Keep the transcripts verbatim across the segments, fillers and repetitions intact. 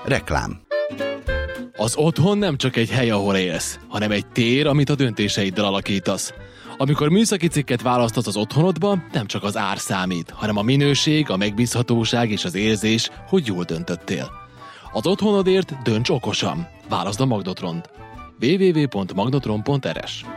Reklám. Az otthon nem csak egy hely, ahol élsz, hanem egy tér, amit a döntéseiddel alakítasz. Amikor műszaki cikket választasz az otthonodba, nem csak az ár számít, hanem a minőség, a megbízhatóság és az érzés, hogy jól döntöttél. Az otthonodért dönts okosan. Válaszd a Magnotront. double-u double-u double-u pont magnotron pont r s.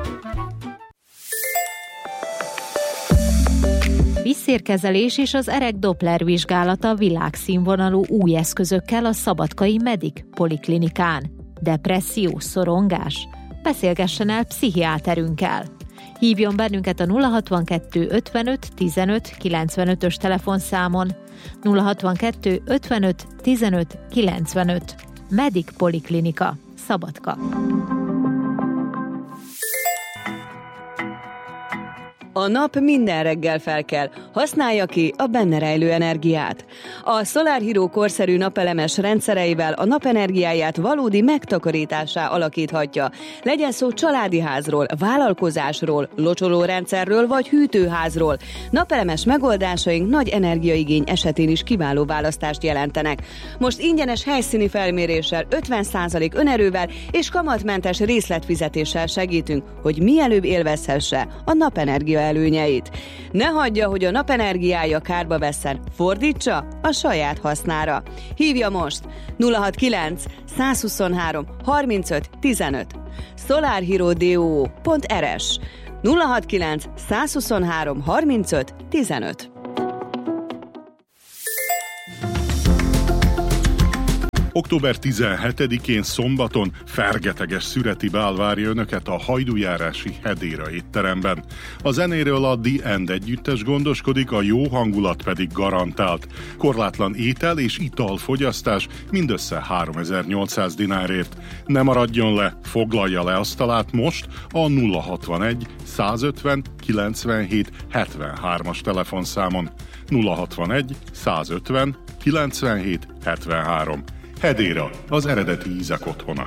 Vízszérkezelés és az erek Doppler vizsgálata világszínvonalú új eszközökkel a szabadkai Medic Poliklinikán. Depresszió, szorongás? Beszélgessen el pszichiáterünkkel. Hívjon bennünket a nulla hatvankettő ötvenöt tizenöt kilencvenötös telefonszámon. nulla hatvankettő ötvenöt tizenöt kilencvenöt. Medic Poliklinika, Szabadka. A nap minden reggel felkel, használja ki a benne rejlő energiát. A Solar Hero korszerű napelemes rendszereivel a napenergiáját valódi megtakarításá alakíthatja. Legyen szó családi házról, vállalkozásról, locsolórendszerről vagy hűtőházról. Napelemes megoldásaink nagy energiaigény esetén is kiváló választást jelentenek. Most ingyenes helyszíni felméréssel, ötven százalék önerővel és kamatmentes részletfizetéssel segítünk, hogy mielőbb élvezhesse a napenergia előnyeit. Ne hagyja, hogy a napenergiája kárba vesszen, fordítsa a saját hasznára. Hívja most nulla hatvankilenc százhuszonhárom harmincöt tizenöt. solarhero pont r s nulla hatvankilenc százhuszonhárom harmincöt tizenöt. október tizenhetedikén szombaton fergeteges szüreti bál várja önöket a hajdújárási Hedéra étteremben. A zenéről a The End együttes gondoskodik, a jó hangulat pedig garantált. Korlátlan étel és italfogyasztás mindössze háromezer-nyolcszáz dinárért. Ne maradjon le, foglalja le asztalát most a nulla hatvanegy százötven kilencvenhét hetvenhármas telefonszámon. nulla hatvanegy százötven kilencvenhét hetvenhárom. Hedéra, az eredeti ízek otthona.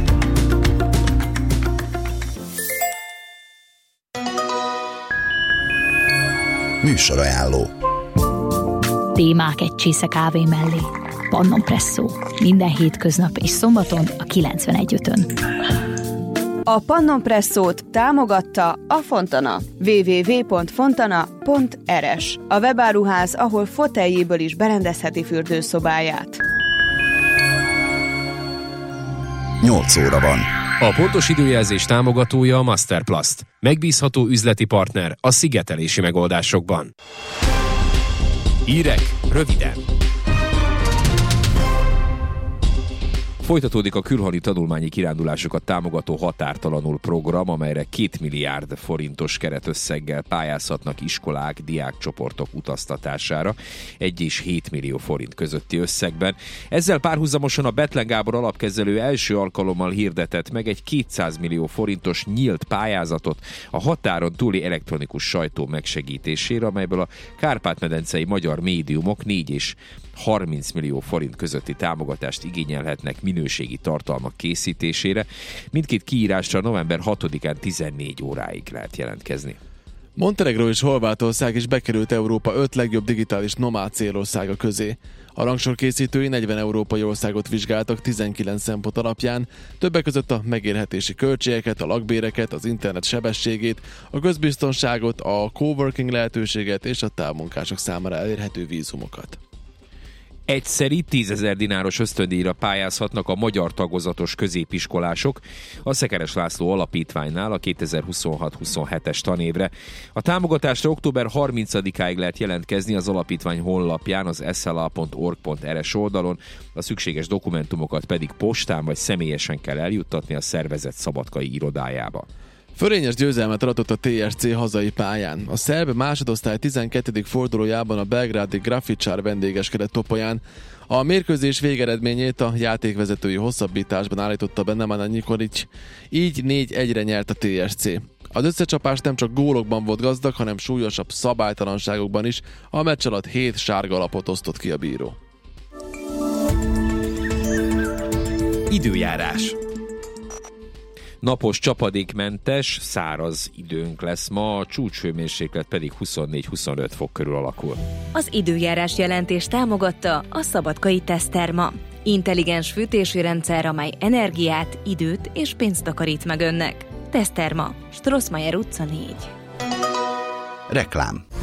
Műsorajánló. Témák egy csésze kávé mellé. Pannon Presszó. Minden hétköznap és szombaton a kilencvenegy ötön. A Pannon Presszót támogatta a Fontana. double-u double-u double-u pont fontana pont r s. A webáruház, ahol foteljéből is berendezheti fürdőszobáját. nyolc óra van. A pontos időjelzés támogatója a Masterplast. Megbízható üzleti partner a szigetelési megoldásokban. Hírek röviden. Folytatódik a külhoni tanulmányi kirándulásokat támogató határtalanul program, amelyre két milliárd forintos keretösszeggel pályázhatnak iskolák, diákcsoportok utaztatására, egy és hét millió forint közötti összegben. Ezzel párhuzamosan a Bethlen Gábor alapkezelő első alkalommal hirdetett meg egy kétszáz millió forintos nyílt pályázatot a határon túli elektronikus sajtó megsegítésére, amelyből a kárpát-medencei magyar médiumok négy és harminc millió forint közötti támogatást igényelhetnek minőségi tartalmak készítésére. Mindkét kiírásra november hatodikán tizennégy óráig lehet jelentkezni. Montenegro és Horvátország is bekerült Európa öt legjobb digitális nomád célországa közé. A rangsor készítői negyven európai országot vizsgáltak tizenkilenc szempont alapján, többek között a megélhetési költségeket, a lakbéreket, az internet sebességét, a közbiztonságot, a coworking lehetőséget és a távmunkások számára elérhető vízumokat. Egyszeri tízezer dináros ösztöndíjra pályázhatnak a magyar tagozatos középiskolások a Szekeres László Alapítványnál a kétezer-huszonhat huszonhetes tanévre. A támogatásra október harmincadikáig lehet jelentkezni az alapítvány honlapján, az es el á pont org pont r s oldalon, a szükséges dokumentumokat pedig postán vagy személyesen kell eljuttatni a szervezet szabadkai irodájába. Fölényes győzelmet aratott a té es cé hazai pályán. A szerb másodosztály tizenkettedik fordulójában a belgrádi Grafičar vendégeskedett Topolyán. A mérkőzés végeredményét a játékvezetői hosszabbításban állította be Nemanja Nikolic, így négy egyre nyert a té es cé. Az összecsapás nem csak gólokban volt gazdag, hanem súlyosabb szabálytalanságokban is. A meccs alatt hét sárga lapot osztott ki a bíró. Időjárás. Napos, csapadékmentes, száraz időnk lesz ma, a csúcshőmérséklet pedig huszonnégy-huszonöt fok körül alakul. Az időjárás jelentés támogatta a Szabadkai Teszterma. Intelligens fűtési rendszer, amely energiát, időt és pénzt takarít meg önnek. Teszterma, Strossmayer utca négy. Reklám.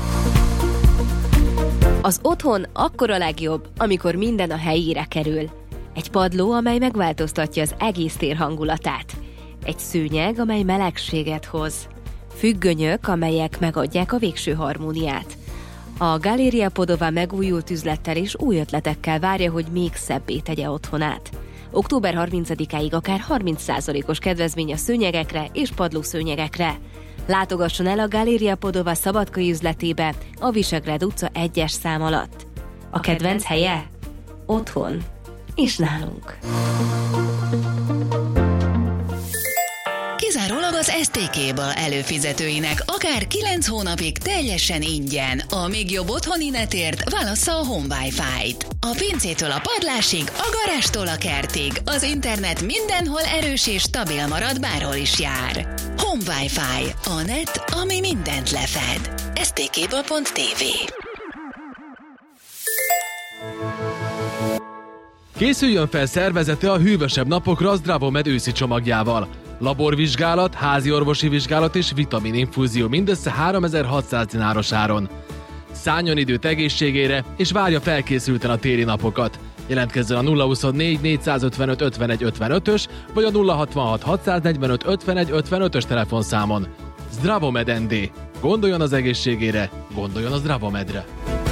Az otthon akkor a legjobb, amikor minden a helyére kerül. Egy padló, amely megváltoztatja az egész tér hangulatát. Egy szőnyeg, amely melegséget hoz. Függönyök, amelyek megadják a végső harmóniát. A Galéria Podova megújult üzlettel és új ötletekkel várja, hogy még szebbé tegye otthonát. október harmincadikáig akár harminc százalékos kedvezmény a szőnyegekre és padlószőnyegekre. Látogasson el a Galéria Podova szabadkai üzletébe a Visegrád utca egyes szám alatt. A kedvenc helye? Otthon. És nálunk. Kizárólag az es té Cable előfizetőinek akár kilenc hónapig teljesen ingyen. A még jobb otthoni netért válassza a Home Wi-Fi-t. A pincétől a padlásig, a garástól a kertig, az internet mindenhol erős és stabil marad, bárhol is jár. Home Wi-Fi, a net, ami mindent lefed. es té cable pont té vé. Készüljön fel szervezete a hűvösebb napokra a Zdravomed őszi csomagjával. Laborvizsgálat, házi orvosi vizsgálat és vitamininfúzió mindössze háromezer-hatszáz dináros áron. Szálljon időt egészségére, és várja felkészülten a téli napokat. Jelentkezzen a nulla huszonnégy négyszázötvenöt ötvenegy ötvenötös vagy a nulla hatvanhat hatszáznegyvenöt ötvenegy ötvenötös telefonszámon. Zdravomed en dé. Gondoljon az egészségére, gondoljon a Zdravomedre.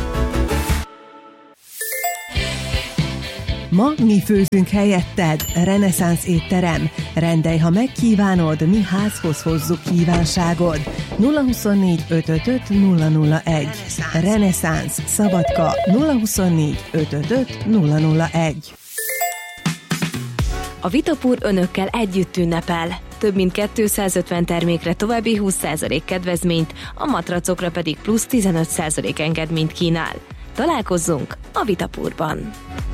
Ma mi főzünk helyetted, Reneszánsz étterem. Rendelj, ha megkívánod, mi házhoz hozzuk kívánságod. nulla huszonnégy ötvenöt nulla nulla egy. Reneszánsz, Szabadka, nulla huszonnégy ötvenöt nulla nulla egy. A Vitapur önökkel együtt ünnepel. Több mint kétszázötven termékre további húsz százalék kedvezményt, a matracokra pedig plusz tizenöt százalék engedményt kínál. Találkozzunk a Vitapurban!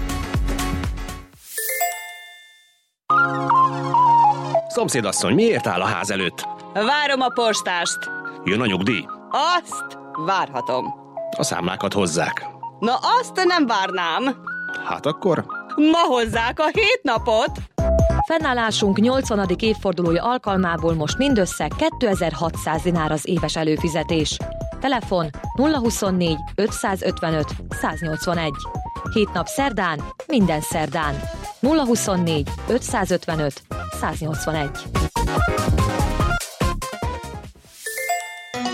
Szomszédasszony, miért áll a ház előtt? Várom a postást. Jön a nyugdíj? Azt várhatom. A számlákat hozzák. Na azt nem várnám. Hát akkor? Ma hozzák a hét napot. Fennállásunk nyolcvanadik évfordulója alkalmából most mindössze kétezer-hatszáz dinár az éves előfizetés. Telefon nulla huszonnégy ötszázötvenöt száznyolcvanegy. Hét nap szerdán, minden szerdán. nulla huszonnégy ötszázötvenöt száznyolcvanegy.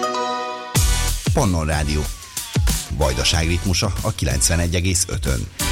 Pannon Rádió. Vajdaság ritmusa a kilencvenegy egész ötön.